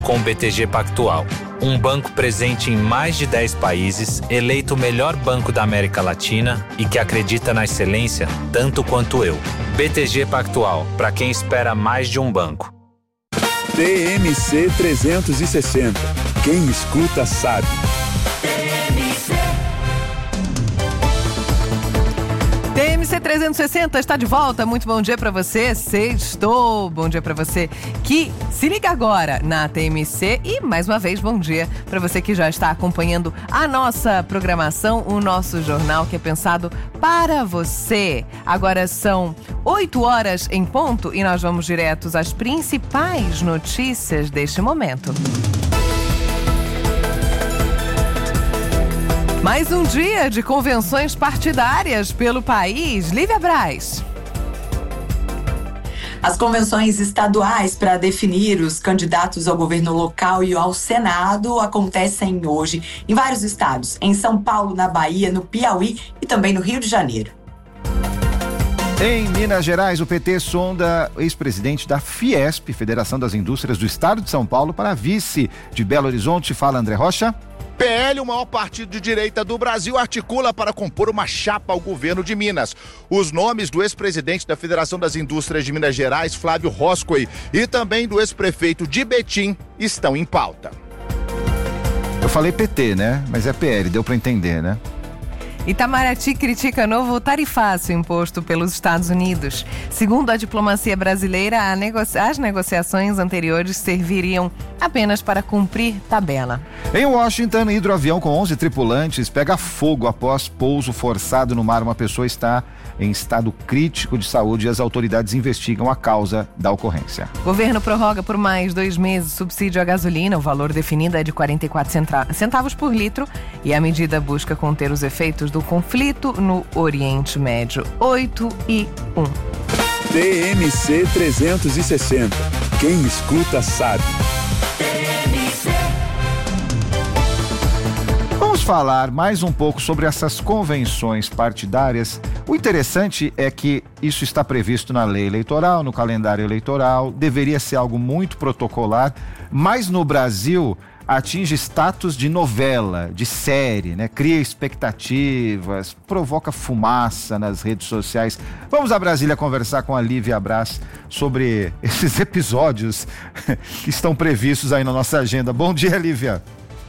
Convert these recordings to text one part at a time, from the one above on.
com o BTG Pactual. Um banco presente em mais de 10 países, eleito o melhor banco da América Latina e que acredita na excelência tanto quanto eu. BTG Pactual, para quem espera mais de um banco. TMC 360. Quem escuta sabe. TMC 360 está de volta. Muito bom dia para você. Sextou. Bom dia para você que se liga agora na TMC e mais uma vez bom dia para você que já está acompanhando a nossa programação, o nosso jornal que é pensado para você. Agora são 8 horas em ponto e nós vamos diretos às principais notícias deste momento. Mais um dia de convenções partidárias pelo país. Lívia Braz. As convenções estaduais para definir os candidatos ao governo local e ao Senado acontecem hoje em vários estados. Em São Paulo, na Bahia, no Piauí e também no Rio de Janeiro. Em Minas Gerais, o PT sonda o ex-presidente da Fiesp, Federação das Indústrias do Estado de São Paulo, para vice de Belo Horizonte. Fala, André Rocha. PL, o maior partido de direita do Brasil, articula para compor uma chapa ao governo de Minas. Os nomes do ex-presidente da Federação das Indústrias de Minas Gerais, Flávio Roscoe, e também do ex-prefeito de Betim estão em pauta. Eu falei PT, né? Mas é PL, deu para entender, né? Itamaraty critica novo tarifaço imposto pelos Estados Unidos. Segundo a diplomacia brasileira, as negociações anteriores serviriam apenas para cumprir tabela. Em Washington, hidroavião com 11 tripulantes pega fogo após pouso forçado no mar. Uma pessoa está em estado crítico de saúde e as autoridades investigam a causa da ocorrência. Governo prorroga por mais 2 meses subsídio à gasolina. O valor definido é de 44 centavos por litro e a medida busca conter os efeitos do conflito no Oriente Médio. 8:01. TMC 360. Quem escuta sabe. Vamos falar mais um pouco sobre essas convenções partidárias. O interessante é que isso está previsto na lei eleitoral, no calendário eleitoral, deveria ser algo muito protocolar, mas no Brasil atinge status de novela, de série, né? Cria expectativas, provoca fumaça nas redes sociais. Vamos a Brasília conversar com a Lívia Braz sobre esses episódios que estão previstos aí na nossa agenda. Bom dia, Lívia.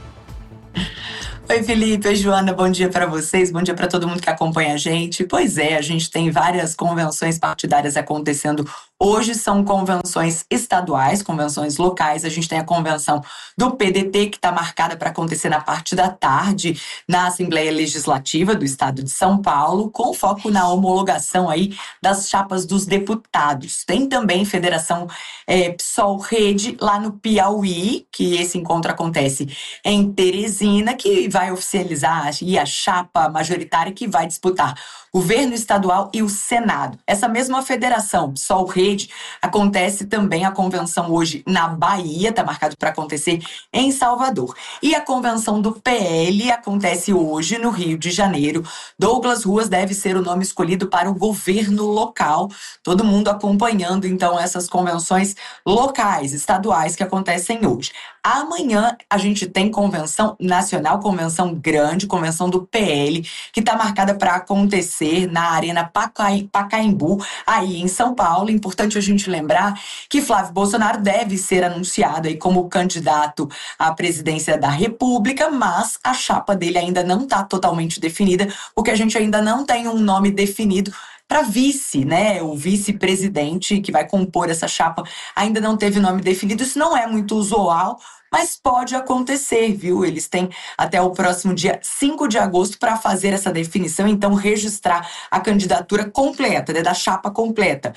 Oi, Felipe, oi, Joana, bom dia para vocês, bom dia para todo mundo que acompanha a gente. Pois é, a gente tem várias convenções partidárias acontecendo hoje, são convenções estaduais, convenções locais. A gente tem a convenção do PDT, que está marcada para acontecer na parte da tarde, na Assembleia Legislativa do Estado de São Paulo, com foco na homologação aí das chapas dos deputados. Tem também Federação PSOL-Rede, lá no Piauí, que esse encontro acontece em Teresina, que vai oficializar aí a chapa majoritária que vai disputar o governo estadual e o Senado. Essa mesma federação, PSOL-Rede, acontece também a convenção hoje na Bahia, está marcado para acontecer em Salvador. E a convenção do PL acontece hoje no Rio de Janeiro. Douglas Ruas deve ser o nome escolhido para o governo local. Todo mundo acompanhando, então, essas convenções locais, estaduais que acontecem hoje. Amanhã a gente tem convenção nacional, convenção grande, convenção do PL, que está marcada para acontecer na Arena Pacaembu, aí em São Paulo. Importante a gente lembrar que Flávio Bolsonaro deve ser anunciado aí como candidato à presidência da República, mas a chapa dele ainda não está totalmente definida, porque a gente ainda não tem um nome definido para vice, né? O vice-presidente que vai compor essa chapa ainda não teve nome definido. Isso não é muito usual, mas pode acontecer, viu? Eles têm até o próximo dia 5 de agosto para fazer essa definição, então registrar a candidatura completa, né, da chapa completa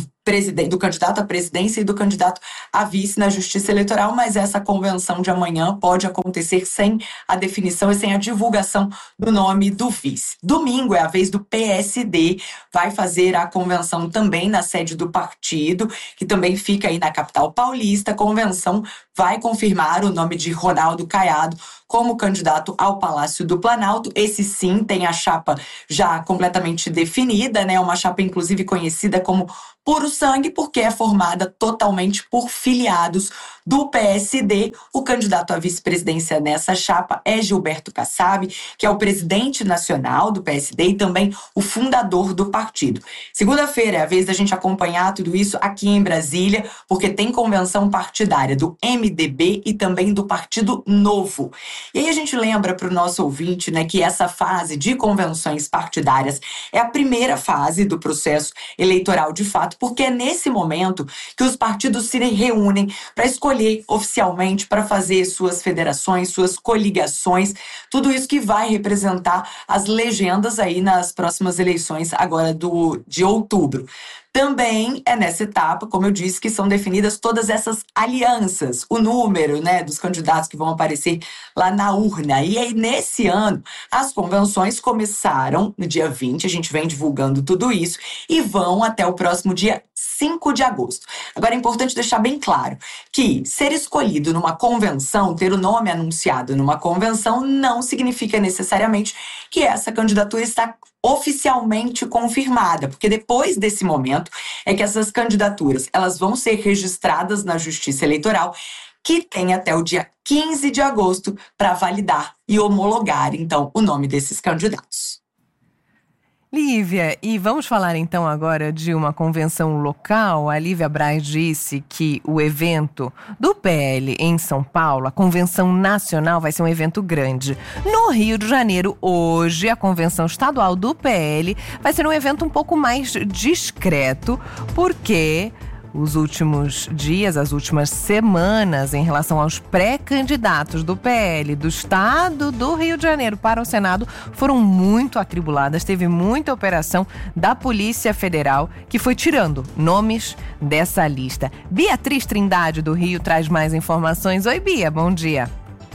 do candidato à presidência e do candidato a vice na Justiça Eleitoral, mas essa convenção de amanhã pode acontecer sem a definição e sem a divulgação do nome do vice. Domingo é a vez do PSD, vai fazer a convenção também na sede do partido, que também fica aí na capital paulista. A convenção vai confirmar o nome de Ronaldo Caiado como candidato ao Palácio do Planalto. Esse sim tem a chapa já completamente definida, né? Uma chapa inclusive conhecida como puro sangue, porque é formada totalmente por filiados do PSD. O candidato à vice-presidência nessa chapa é Gilberto Kassab, que é o presidente nacional do PSD e também o fundador do partido. Segunda-feira é a vez da gente acompanhar tudo isso aqui em Brasília, porque tem convenção partidária do MDB e também do Partido Novo. E aí a gente lembra para o nosso ouvinte, né, que essa fase de convenções partidárias é a primeira fase do processo eleitoral de fato, porque é nesse momento que os partidos se reúnem para escolher oficialmente, para fazer suas federações, suas coligações, tudo isso que vai representar as legendas aí nas próximas eleições agora de outubro. Também é nessa etapa, como eu disse, que são definidas todas essas alianças, o número, né, dos candidatos que vão aparecer lá na urna. E aí, nesse ano, as convenções começaram no dia 20, a gente vem divulgando tudo isso, e vão até o próximo dia 5 de agosto. Agora, é importante deixar bem claro que ser escolhido numa convenção, ter o nome anunciado numa convenção, não significa necessariamente que essa candidatura está oficialmente confirmada, porque depois desse momento é que essas candidaturas elas vão ser registradas na Justiça Eleitoral, que tem até o dia 15 de agosto para validar e homologar, então, o nome desses candidatos. Lívia, e vamos falar então agora de uma convenção local. A Lívia Braz disse que o evento do PL em São Paulo, a convenção nacional, vai ser um evento grande. No Rio de Janeiro, hoje, a convenção estadual do PL vai ser um evento um pouco mais discreto, porque os últimos dias, as últimas semanas, em relação aos pré-candidatos do PL do estado do Rio de Janeiro para o Senado, foram muito atribuladas. Teve muita operação da Polícia Federal que foi tirando nomes dessa lista. Beatriz Trindade, do Rio, traz mais informações. Oi, Bia, bom dia.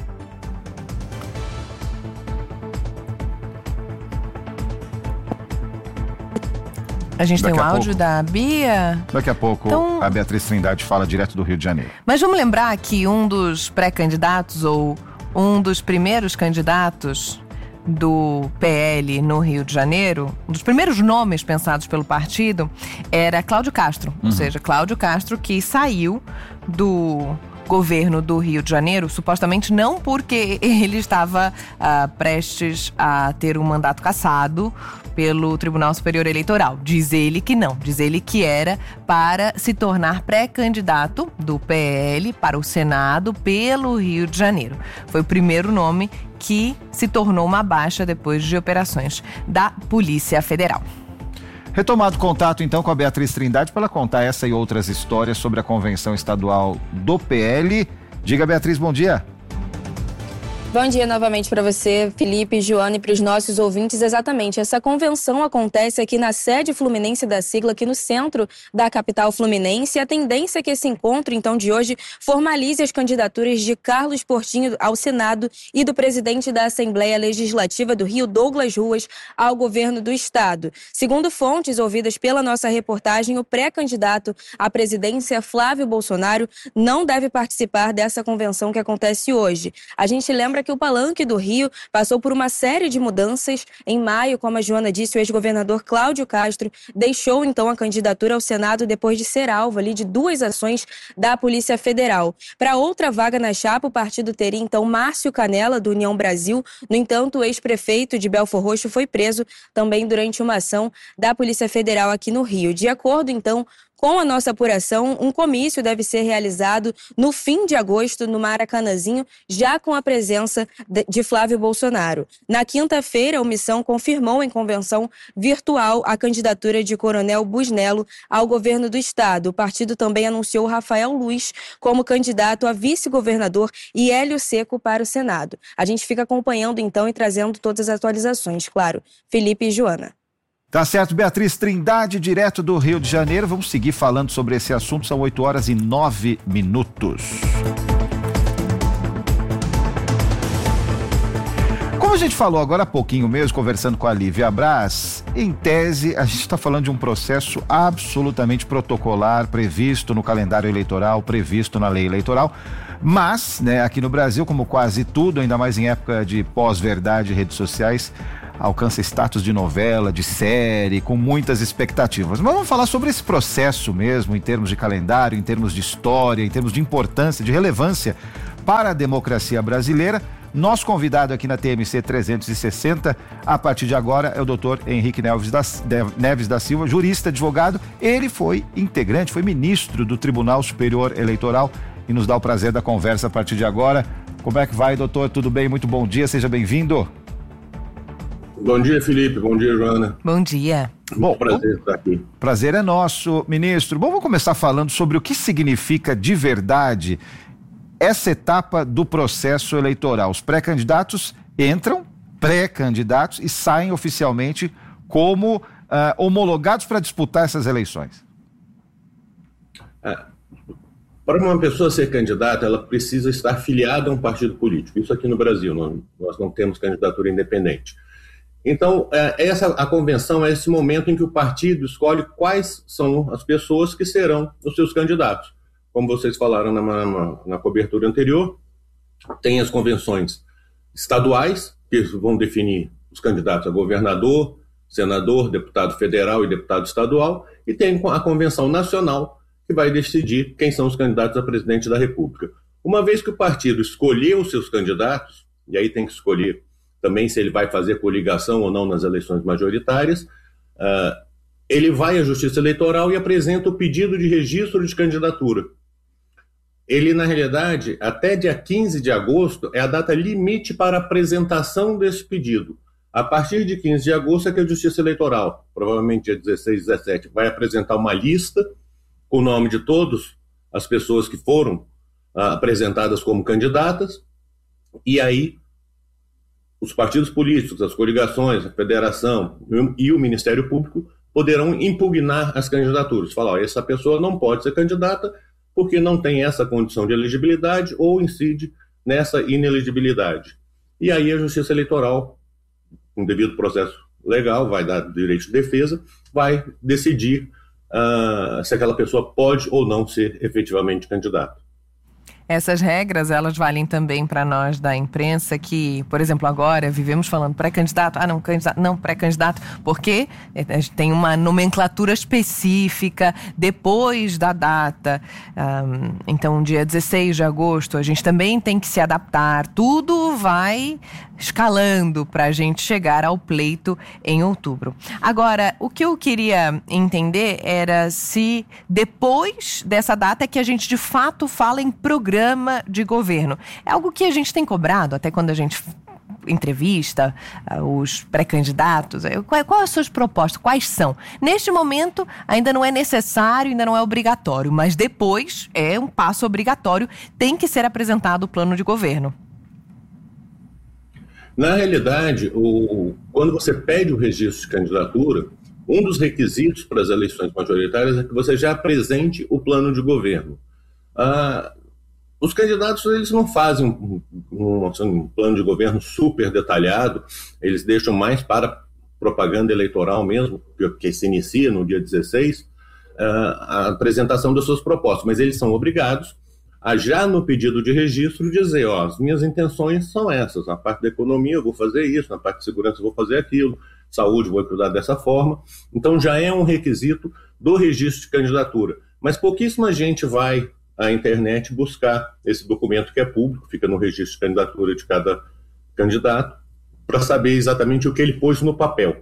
A gente tem um áudio da Bia. Daqui a pouco então, a Beatriz Trindade fala direto do Rio de Janeiro. Mas vamos lembrar que um dos pré-candidatos ou um dos primeiros candidatos do PL no Rio de Janeiro, um dos primeiros nomes pensados pelo partido era Cláudio Castro. Ou seja, Cláudio Castro, que saiu do governo do Rio de Janeiro, supostamente não porque ele estava prestes a ter um mandato cassado pelo Tribunal Superior Eleitoral. Diz ele que não, diz ele que era para se tornar pré-candidato do PL para o Senado pelo Rio de Janeiro. Foi o primeiro nome que se tornou uma baixa depois de operações da Polícia Federal. Retomado contato, então, com a Beatriz Trindade para ela contar essa e outras histórias sobre a convenção estadual do PL. Diga, Beatriz, bom dia. Bom dia novamente para você, Felipe, Joana, e para os nossos ouvintes. Exatamente, essa convenção acontece aqui na sede fluminense da sigla, aqui no centro da capital fluminense. A tendência é que esse encontro, então, de hoje, formalize as candidaturas de Carlos Portinho ao Senado e do presidente da Assembleia Legislativa do Rio, Douglas Ruas, ao governo do estado. Segundo fontes ouvidas pela nossa reportagem, o pré-candidato à presidência, Flávio Bolsonaro, não deve participar dessa convenção que acontece hoje. A gente lembra que o Palanque do Rio passou por uma série de mudanças. Em maio, como a Joana disse, o ex-governador Cláudio Castro deixou então a candidatura ao Senado depois de ser alvo ali de 2 ações da Polícia Federal. Para outra vaga na chapa, o partido teria então Márcio Canella, do União Brasil. No entanto, o ex-prefeito de Belfor Roxo foi preso também durante uma ação da Polícia Federal aqui no Rio. De acordo, então, com a nossa apuração, um comício deve ser realizado no fim de agosto no Maracanãzinho, já com a presença de Flávio Bolsonaro. Na quinta-feira, a omissão confirmou em convenção virtual a candidatura de Coronel Busnello ao governo do estado. O partido também anunciou Rafael Luiz como candidato a vice-governador e Hélio Seco para o Senado. A gente fica acompanhando então e trazendo todas as atualizações, claro. Felipe e Joana. Tá certo, Beatriz Trindade, direto do Rio de Janeiro. Vamos seguir falando sobre esse assunto, são 8h09. Como a gente falou agora há pouquinho mesmo, conversando com a Lívia Braz, em tese, a gente está falando de um processo absolutamente protocolar, previsto no calendário eleitoral, previsto na lei eleitoral. Mas, né, aqui no Brasil, como quase tudo, ainda mais em época de pós-verdade e redes sociais, alcança status de novela, de série, com muitas expectativas. Mas vamos falar sobre esse processo mesmo, em termos de calendário, em termos de história, em termos de importância, de relevância para a democracia brasileira. Nosso convidado aqui na TMC 360, a partir de agora, é o doutor Henrique Neves da Silva, jurista, advogado. Ele foi integrante, foi ministro do Tribunal Superior Eleitoral e nos dá o prazer da conversa a partir de agora. Como é que vai, doutor? Tudo bem? Muito bom dia, seja bem-vindo. Bom dia, Felipe. Bom dia, Joana. Bom dia. Bom, prazer estar aqui. Prazer é nosso, ministro. Bom, vamos começar falando sobre o que significa de verdade essa etapa do processo eleitoral. Os pré-candidatos entram pré-candidatos e saem oficialmente como homologados para disputar essas eleições. Para uma pessoa ser candidata, ela precisa estar filiada a um partido político. Isso aqui no Brasil, nós não temos candidatura independente. Então, a convenção é esse momento em que o partido escolhe quais são as pessoas que serão os seus candidatos. Como vocês falaram na cobertura anterior, tem as convenções estaduais, que vão definir os candidatos a governador, senador, deputado federal e deputado estadual, e tem a convenção nacional, que vai decidir quem são os candidatos a presidente da República. Uma vez que o partido escolheu os seus candidatos, e aí tem que escolher também se ele vai fazer coligação ou não nas eleições majoritárias, ele vai à Justiça Eleitoral e apresenta o pedido de registro de candidatura. Ele, na realidade, até dia 15 de agosto é a data limite para a apresentação desse pedido. A partir de 15 de agosto é que a Justiça Eleitoral, provavelmente dia 16, 17, vai apresentar uma lista com o nome de todas as pessoas que foram apresentadas como candidatas, e aí os partidos políticos, as coligações, a federação e o Ministério Público poderão impugnar as candidaturas. Falar, essa pessoa não pode ser candidata porque não tem essa condição de elegibilidade ou incide nessa inelegibilidade. E aí a Justiça Eleitoral, com devido processo legal, vai dar direito de defesa, vai decidir se aquela pessoa pode ou não ser efetivamente candidata. Essas regras, elas valem também para nós da imprensa que, por exemplo, agora vivemos falando pré-candidato, não, candidato, não, pré-candidato, porque tem uma nomenclatura específica depois da data. Então, dia 16 de agosto, a gente também tem que se adaptar. Tudo vai escalando para a gente chegar ao pleito em outubro. Agora, o que eu queria entender era se depois dessa data é que a gente de fato fala em programa de governo. É algo que a gente tem cobrado até quando a gente entrevista os pré-candidatos. Quais as suas propostas? Quais são? Neste momento ainda não é necessário, ainda não é obrigatório, mas depois é um passo obrigatório, tem que ser apresentado o plano de governo. Na realidade, quando você pede o registro de candidatura, um dos requisitos para as eleições majoritárias é que você já apresente o plano de governo. Os candidatos, eles não fazem um plano de governo super detalhado, eles deixam mais para propaganda eleitoral mesmo, que se inicia no dia 16, a apresentação das suas propostas, mas eles são obrigados a já no pedido de registro dizer, as minhas intenções são essas, na parte da economia eu vou fazer isso, na parte de segurança eu vou fazer aquilo, saúde eu vou cuidar dessa forma. Então já é um requisito do registro de candidatura, mas pouquíssima gente vai à internet buscar esse documento que é público, fica no registro de candidatura de cada candidato, para saber exatamente o que ele pôs no papel.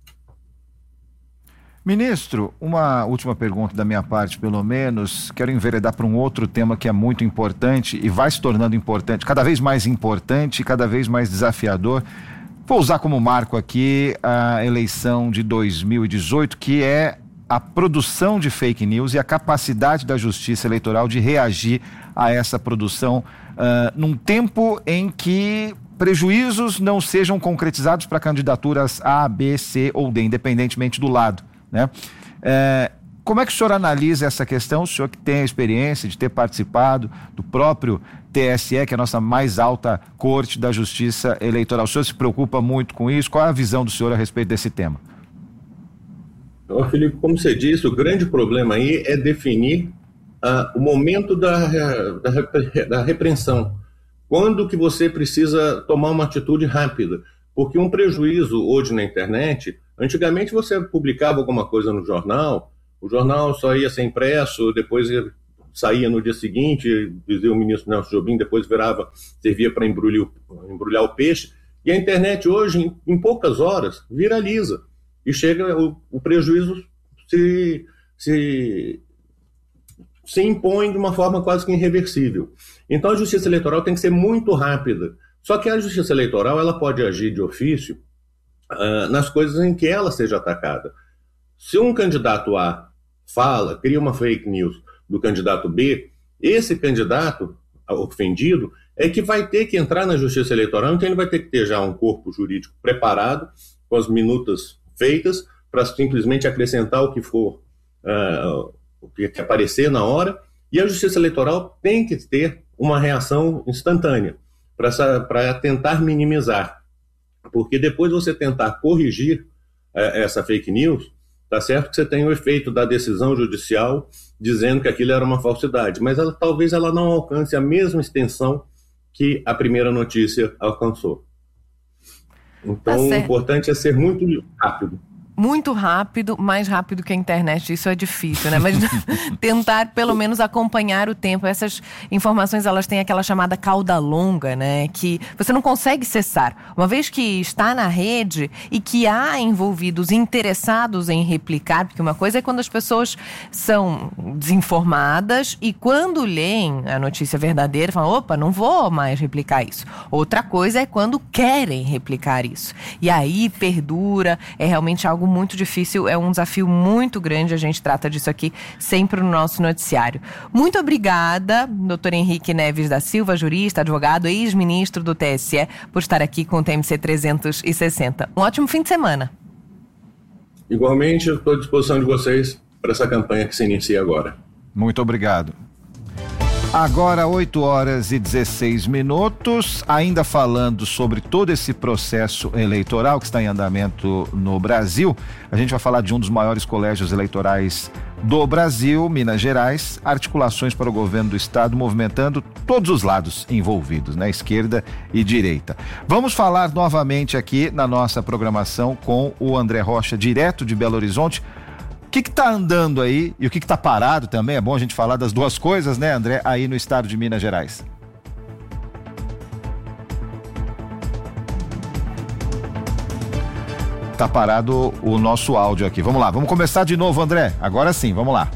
Ministro, uma última pergunta da minha parte, pelo menos. Quero enveredar para um outro tema que é muito importante e vai se tornando importante, cada vez mais importante e cada vez mais desafiador. Vou usar como marco aqui a eleição de 2018, que é a produção de fake news e a capacidade da Justiça Eleitoral de reagir a essa produção num tempo em que prejuízos não sejam concretizados para candidaturas A, B, C ou D, independentemente do lado, né? Como é que o senhor analisa essa questão? O senhor que tem a experiência de ter participado do próprio TSE, que é a nossa mais alta corte da Justiça Eleitoral. O senhor se preocupa muito com isso? Qual é a visão do senhor a respeito desse tema? Felipe, como você disse, o grande problema aí é definir o momento da repreensão. Quando que você precisa tomar uma atitude rápida? Porque um prejuízo hoje na internet, antigamente você publicava alguma coisa no jornal, o jornal só ia ser impresso, depois saía no dia seguinte, dizia o ministro Nelson Jobim, depois servia para embrulhar o peixe, e a internet hoje, em poucas horas, viraliza, e chega, o prejuízo se impõe de uma forma quase que irreversível. Então a justiça eleitoral tem que ser muito rápida. Só que a justiça eleitoral ela pode agir de ofício nas coisas em que ela seja atacada. Se um candidato A cria uma fake news do candidato B, esse candidato ofendido é que vai ter que entrar na justiça eleitoral, então ele vai ter que ter já um corpo jurídico preparado, com as minutas feitas, para simplesmente acrescentar o que for, o que aparecer na hora, e a justiça eleitoral tem que ter uma reação instantânea para tentar minimizar, porque depois você tentar corrigir essa fake news, tá certo que você tem o efeito da decisão judicial dizendo que aquilo era uma falsidade, mas talvez ela não alcance a mesma extensão que a primeira notícia alcançou. Então, o importante é ser muito rápido. Muito rápido, mais rápido que a internet, isso é difícil, né? Mas tentar pelo menos acompanhar o tempo. Essas informações, elas têm aquela chamada cauda longa, né? Que você não consegue cessar. Uma vez que está na rede e que há envolvidos interessados em replicar, porque uma coisa é quando as pessoas são desinformadas e quando leem a notícia verdadeira, falam, opa, não vou mais replicar isso. Outra coisa é quando querem replicar isso. E aí perdura, é realmente algo muito difícil, é um desafio muito grande, a gente trata disso aqui sempre no nosso noticiário. Muito obrigada, doutor Henrique Neves da Silva, jurista, advogado, ex-ministro do TSE, por estar aqui com o TMC 360. Um ótimo fim de semana. Igualmente, eu estou à disposição de vocês para essa campanha que se inicia agora. Muito obrigado. Agora 8h16, ainda falando sobre todo esse processo eleitoral que está em andamento no Brasil, a gente vai falar de um dos maiores colégios eleitorais do Brasil, Minas Gerais, articulações para o governo do estado movimentando todos os lados envolvidos, né? Esquerda e direita. Vamos falar novamente aqui na nossa programação com o André Rocha, direto de Belo Horizonte. O que está andando aí e o que está parado também? É bom a gente falar das duas coisas, né, André, aí no estado de Minas Gerais. Tá parado o nosso áudio aqui. Vamos lá, vamos começar de novo, André. Agora sim, vamos lá.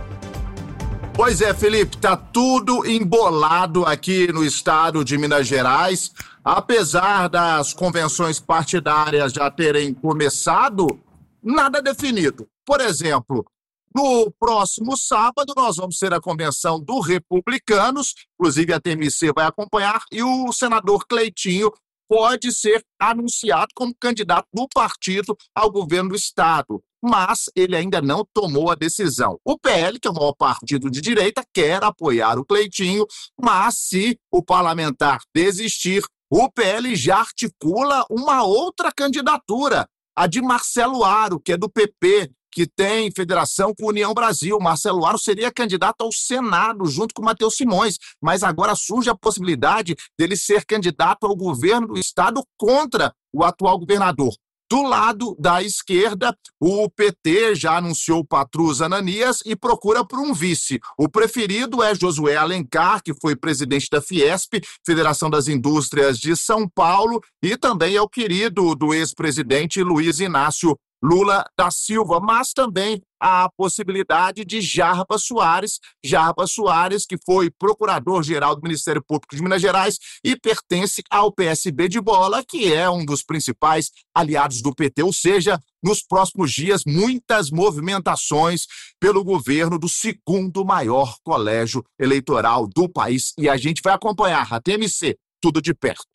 Pois é, Felipe, tá tudo embolado aqui no estado de Minas Gerais. Apesar das convenções partidárias já terem começado, nada definido. Por exemplo, no próximo sábado nós vamos ter a convenção do Republicanos, inclusive a TMC vai acompanhar, e o senador Cleitinho pode ser anunciado como candidato do partido ao governo do estado, mas ele ainda não tomou a decisão. O PL, que é o maior partido de direita, quer apoiar o Cleitinho, mas se o parlamentar desistir, o PL já articula uma outra candidatura, a de Marcelo Aro, que é do PP, que tem federação com União Brasil. Marcelo Aro seria candidato ao Senado junto com Matheus Simões, mas agora surge a possibilidade dele ser candidato ao governo do estado contra o atual governador. Do lado da esquerda, o PT já anunciou Patrus Ananias e procura por um vice. O preferido é Josué Alencar, que foi presidente da Fiesp, Federação das Indústrias de São Paulo, e também é o querido do ex-presidente Luiz Inácio Lula da Silva, mas também há a possibilidade de Jarbas Soares, que foi procurador-geral do Ministério Público de Minas Gerais e pertence ao PSB de Bola, que é um dos principais aliados do PT, ou seja, nos próximos dias, muitas movimentações pelo governo do segundo maior colégio eleitoral do país, e a gente vai acompanhar a TMC tudo de perto.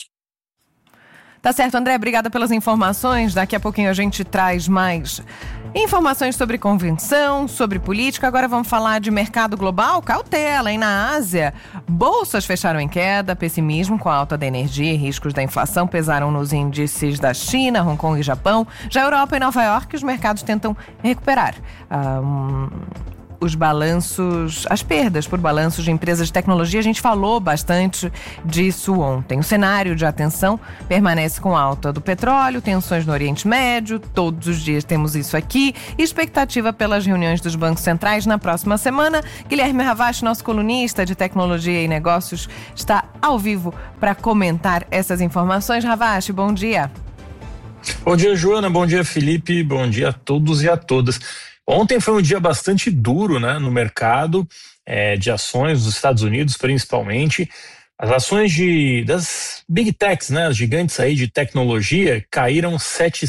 Tá certo, André, obrigada pelas informações. Daqui a pouquinho a gente traz mais informações sobre convenção, sobre política. Agora vamos falar de mercado global. Cautela, hein? Na Ásia, bolsas fecharam em queda, pessimismo com a alta da energia e riscos da inflação pesaram nos índices da China, Hong Kong e Japão. Já a Europa e Nova York, os mercados tentam recuperar os balanços, as perdas por balanços de empresas de tecnologia. A gente falou bastante disso ontem. O cenário de atenção permanece com alta do petróleo, tensões no Oriente Médio, todos os dias temos isso aqui, expectativa pelas reuniões dos bancos centrais na próxima semana. Guilherme Ravache, nosso colunista de tecnologia e negócios, está ao vivo para comentar essas informações. Ravache, bom dia. Bom dia, Joana, bom dia, Felipe, bom dia a todos e a todas. Ontem foi um dia bastante duro, né, no mercado de ações dos Estados Unidos, principalmente. As ações das Big Techs, né, as gigantes aí de tecnologia, caíram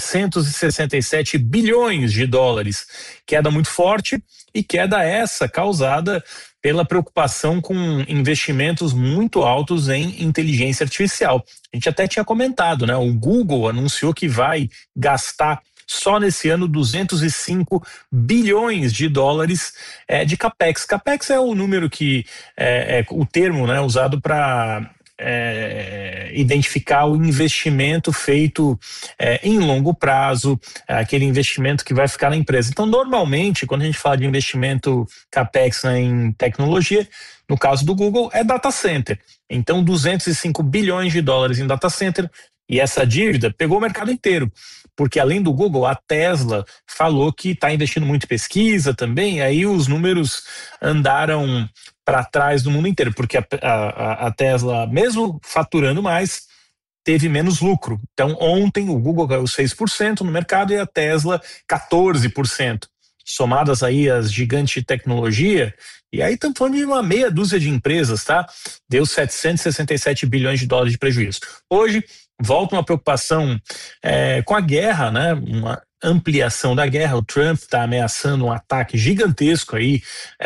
767 bilhões de dólares. Queda muito forte, e queda essa causada pela preocupação com investimentos muito altos em inteligência artificial. A gente até tinha comentado, né? O Google anunciou que vai gastar só nesse ano 205 bilhões de dólares de CAPEX. CAPEX é o número que é o termo, né, usado para identificar o investimento feito em longo prazo, aquele investimento que vai ficar na empresa. Então, normalmente, quando a gente fala de investimento CAPEX em tecnologia, no caso do Google, é data center. Então, 205 bilhões de dólares em data center, e essa dívida pegou o mercado inteiro, porque além do Google, a Tesla falou que está investindo muito em pesquisa também, aí os números andaram para trás do mundo inteiro, porque a Tesla, mesmo faturando mais, teve menos lucro. Então, ontem o Google caiu 6% no mercado e a Tesla 14%. Somadas aí as gigantes de tecnologia, e aí estamos falando de uma meia dúzia de empresas, tá? Deu 767 bilhões de dólares de prejuízo. Hoje, volta uma preocupação com a guerra, né? Uma ampliação da guerra. O Trump está ameaçando um ataque gigantesco aí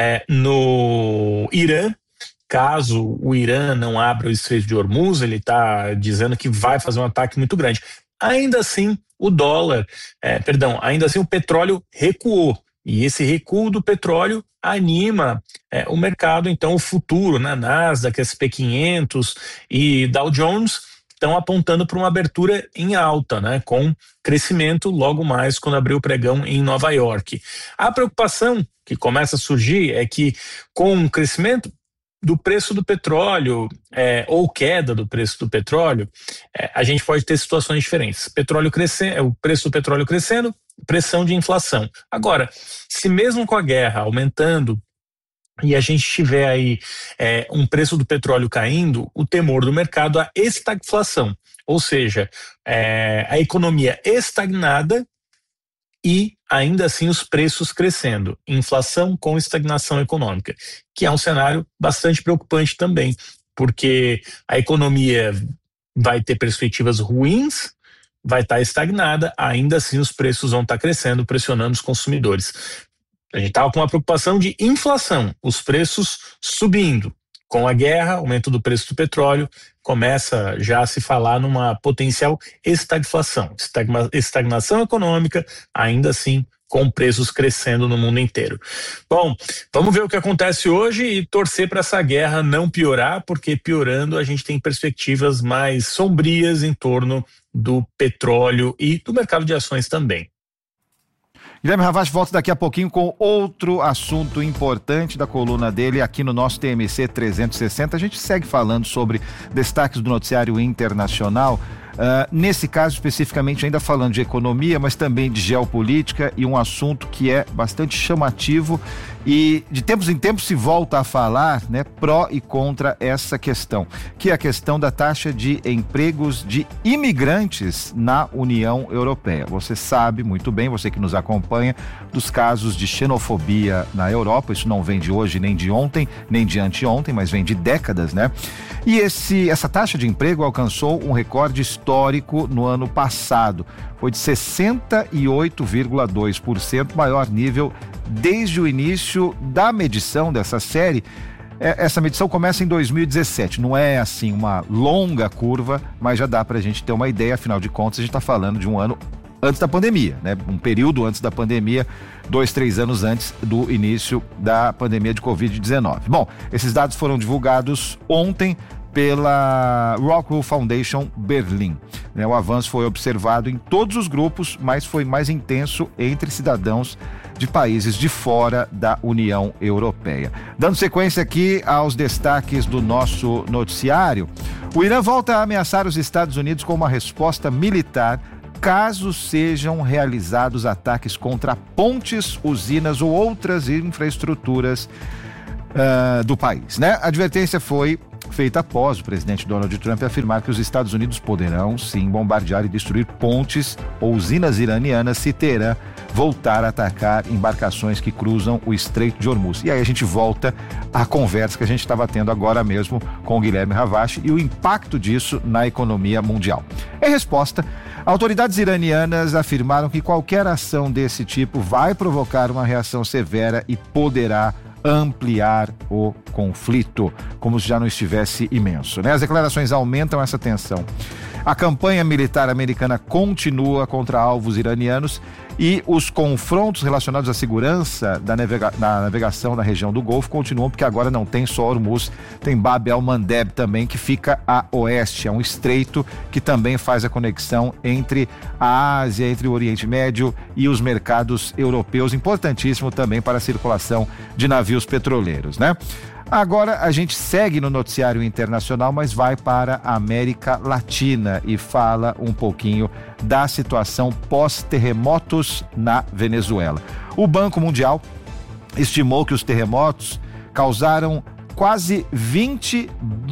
no Irã. Caso o Irã não abra o Estreito de Hormuz, ele está dizendo que vai fazer um ataque muito grande. Ainda assim, ainda assim o petróleo recuou. E esse recuo do petróleo anima o mercado. Então, o futuro, né? Nasdaq, S&P 500 e Dow Jones estão apontando para uma abertura em alta, né, com crescimento logo mais quando abrir o pregão em Nova York. A preocupação que começa a surgir é que com o crescimento do preço do petróleo ou queda do preço do petróleo, a gente pode ter situações diferentes. O preço do petróleo crescendo, pressão de inflação. Agora, se mesmo com a guerra aumentando, e a gente tiver aí um preço do petróleo caindo, o temor do mercado é a estagflação, ou seja, a economia estagnada e ainda assim os preços crescendo, inflação com estagnação econômica, que é um cenário bastante preocupante também, porque a economia vai ter perspectivas ruins, vai estar estagnada, ainda assim os preços vão estar crescendo, pressionando os consumidores. A gente estava com uma preocupação de inflação, os preços subindo. Com a guerra, aumento do preço do petróleo, começa já a se falar numa potencial estagflação, estagnação econômica, ainda assim com preços crescendo no mundo inteiro. Bom, vamos ver o que acontece hoje e torcer para essa guerra não piorar, porque piorando a gente tem perspectivas mais sombrias em torno do petróleo e do mercado de ações também. Guilherme Ravache volta daqui a pouquinho com outro assunto importante da coluna dele aqui no nosso TMC 360. A gente segue falando sobre destaques do noticiário internacional. Nesse caso especificamente ainda falando de economia, mas também de geopolítica, e um assunto que é bastante chamativo e de tempos em tempos se volta a falar, né, pró e contra essa questão, que é a questão da taxa de empregos de imigrantes na União Europeia. Você sabe muito bem, você que nos acompanha, dos casos de xenofobia na Europa. Isso não vem de hoje, nem de ontem, nem de anteontem, mas vem de décadas, né? E essa taxa de emprego alcançou um recorde histórico no ano passado. Foi de 68,2%, maior nível desde o início da medição dessa série. Essa medição começa em 2017, não é assim uma longa curva, mas já dá para a gente ter uma ideia. Afinal de contas, a gente está falando de um ano antes da pandemia, né? Um período antes da pandemia, 2-3 anos antes do início da pandemia de Covid-19. Bom, esses dados foram divulgados ontem pela Rockwool Foundation Berlim. O avanço foi observado em todos os grupos, mas foi mais intenso entre cidadãos de países de fora da União Europeia. Dando sequência aqui aos destaques do nosso noticiário, o Irã volta a ameaçar os Estados Unidos com uma resposta militar caso sejam realizados ataques contra pontes, usinas ou outras infraestruturas do país, A advertência foi feita após o presidente Donald Trump afirmar que os Estados Unidos poderão, sim, bombardear e destruir pontes ou usinas iranianas se Teherã voltar a atacar embarcações que cruzam o Estreito de Hormuz. E aí a gente volta à conversa que a gente estava tendo agora mesmo com o Guilherme Ravache e o impacto disso na economia mundial. Em resposta, autoridades iranianas afirmaram que qualquer ação desse tipo vai provocar uma reação severa e poderá ampliar o conflito, como se já não estivesse imenso, As declarações aumentam essa tensão. A campanha militar americana continua contra alvos iranianos e os confrontos relacionados à segurança da navegação na região do Golfo continuam, porque agora não tem só Hormuz, tem Bab el-Mandeb também, que fica a oeste. É um estreito que também faz a conexão entre a Ásia, entre o Oriente Médio e os mercados europeus, importantíssimo também para a circulação de navios petroleiros, Agora a gente segue no noticiário internacional, mas vai para a América Latina e fala um pouquinho da situação pós-terremotos na Venezuela. O Banco Mundial estimou que os terremotos causaram quase 20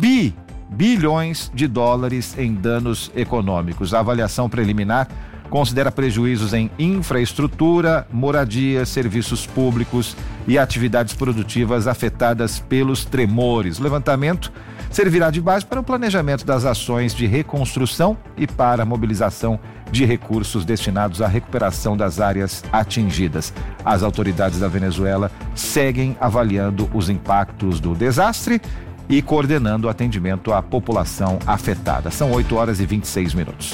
bilhões de dólares em danos econômicos. A avaliação preliminar considera prejuízos em infraestrutura, moradia, serviços públicos e atividades produtivas afetadas pelos tremores. O levantamento servirá de base para o planejamento das ações de reconstrução e para a mobilização de recursos destinados à recuperação das áreas atingidas. As autoridades da Venezuela seguem avaliando os impactos do desastre e coordenando o atendimento à população afetada. São 8h26.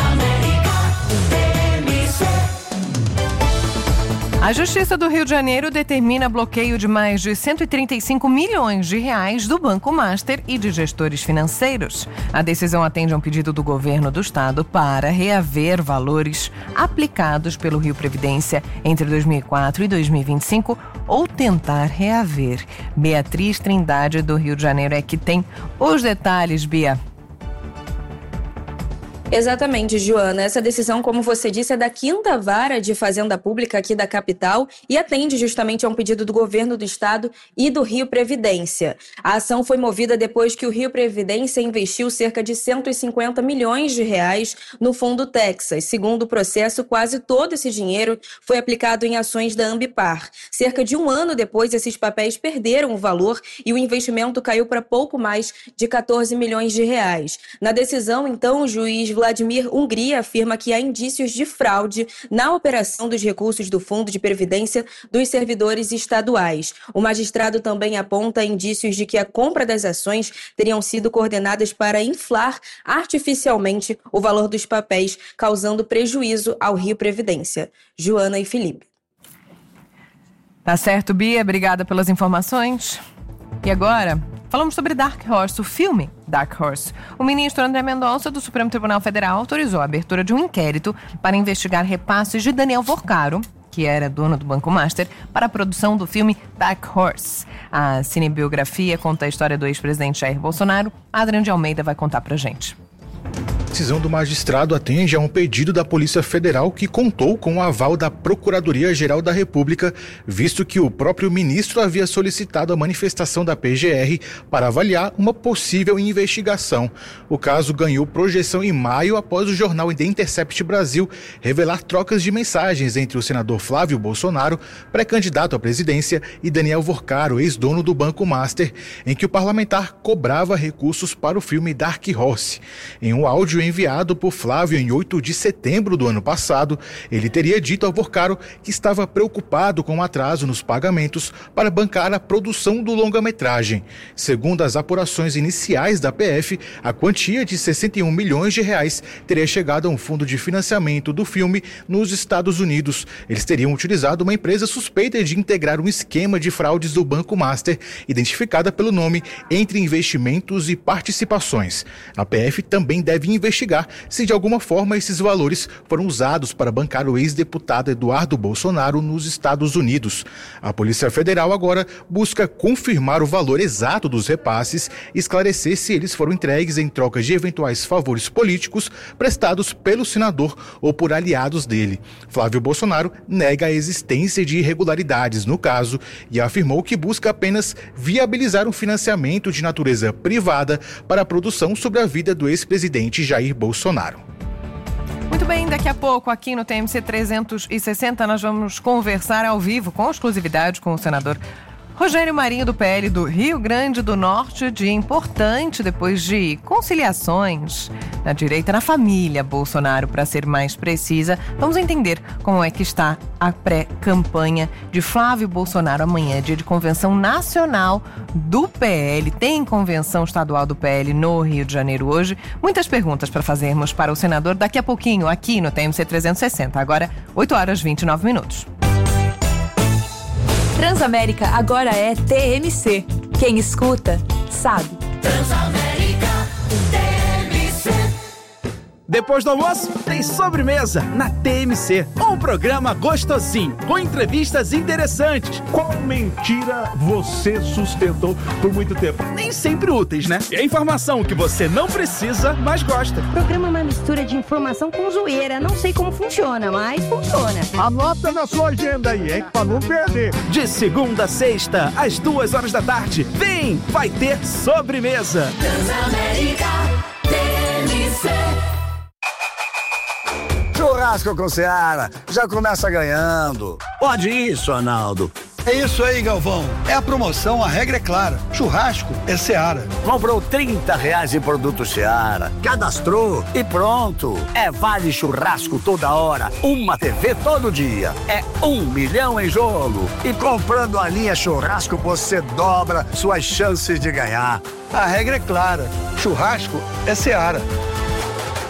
A Justiça do Rio de Janeiro determina bloqueio de mais de 135 milhões de reais do Banco Master e de gestores financeiros. A decisão atende a um pedido do governo do estado para reaver valores aplicados pelo Rio Previdência entre 2004 e 2025 ou tentar reaver. Beatriz Trindade, do Rio de Janeiro, é que tem os detalhes, Bia. Exatamente, Joana. Essa decisão, como você disse, é da 5ª Vara de Fazenda Pública aqui da capital e atende justamente a um pedido do governo do estado e do Rio Previdência. A ação foi movida depois que o Rio Previdência investiu cerca de 150 milhões de reais no Fundo Texas. Segundo o processo, quase todo esse dinheiro foi aplicado em ações da Ambipar. Cerca de um ano depois, esses papéis perderam o valor e o investimento caiu para pouco mais de 14 milhões de reais. Na decisão, então, o juiz Vladimir Hungria afirma que há indícios de fraude na operação dos recursos do Fundo de Previdência dos servidores estaduais. O magistrado também aponta indícios de que a compra das ações teriam sido coordenadas para inflar artificialmente o valor dos papéis, causando prejuízo ao Rio Previdência. Joana e Felipe. Tá certo, Bia. Obrigada pelas informações. E agora, falamos sobre Dark Horse, o filme Dark Horse. O ministro André Mendonça, do Supremo Tribunal Federal, autorizou a abertura de um inquérito para investigar repasses de Daniel Vorcaro, que era dono do Banco Master, para a produção do filme Dark Horse. A cinebiografia conta a história do ex-presidente Jair Bolsonaro. Adriano de Almeida vai contar pra gente. A decisão do magistrado atende a um pedido da Polícia Federal que contou com o aval da Procuradoria-Geral da República, visto que o próprio ministro havia solicitado a manifestação da PGR para avaliar uma possível investigação. O caso ganhou projeção em maio após o jornal The Intercept Brasil revelar trocas de mensagens entre o senador Flávio Bolsonaro, pré-candidato à presidência, e Daniel Vorcaro, ex-dono do Banco Master, em que o parlamentar cobrava recursos para o filme Dark Horse. Em um áudio vídeo enviado por Flávio em 8 de setembro do ano passado, ele teria dito ao Porcaro que estava preocupado com o atraso nos pagamentos para bancar a produção do longa-metragem. Segundo as apurações iniciais da PF, a quantia de 61 milhões de reais teria chegado a um fundo de financiamento do filme nos Estados Unidos. Eles teriam utilizado uma empresa suspeita de integrar um esquema de fraudes do Banco Master, identificada pelo nome Entre Investimentos e Participações. A PF também deve investigar se de alguma forma esses valores foram usados para bancar o ex-deputado Eduardo Bolsonaro nos Estados Unidos. A Polícia Federal agora busca confirmar o valor exato dos repasses e esclarecer se eles foram entregues em troca de eventuais favores políticos prestados pelo senador ou por aliados dele. Flávio Bolsonaro nega a existência de irregularidades no caso e afirmou que busca apenas viabilizar um financiamento de natureza privada para a produção sobre a vida do ex-presidente Jair Bolsonaro. Muito bem, daqui a pouco aqui no TMC 360 nós vamos conversar ao vivo com exclusividade com o senador Rogério Marinho do PL do Rio Grande do Norte, dia importante depois de conciliações na direita, na família Bolsonaro, para ser mais precisa. Vamos entender como é que está a pré-campanha de Flávio Bolsonaro. Amanhã, dia de convenção nacional do PL. Tem convenção estadual do PL no Rio de Janeiro hoje. Muitas perguntas para fazermos para o senador daqui a pouquinho aqui no TMC 360. Agora, 8 horas e 29 minutos. Transamérica agora é TMC. Quem escuta, sabe. Transamérica TMC. Depois do almoço, tem sobremesa na TMC. Um programa gostosinho, com entrevistas interessantes. Qual mentira você sustentou por muito tempo? Nem sempre úteis, né? É informação que você não precisa, mas gosta. O programa é uma mistura de informação com zoeira. Não sei como funciona, mas funciona. Anota na sua agenda aí, hein? Pra não perder. De segunda a sexta, às 2 horas da tarde. Vem, vai ter sobremesa. Transamérica TMC. Churrasco com Seara, já começa ganhando. Pode isso, Arnaldo. É isso aí, Galvão. É a promoção, a regra é clara. Churrasco é Seara. Comprou R$30 em produto Seara, cadastrou e pronto. É vale churrasco toda hora, uma TV todo dia. É 1 milhão em jogo. E comprando a linha churrasco, você dobra suas chances de ganhar. A regra é clara. Churrasco é Seara.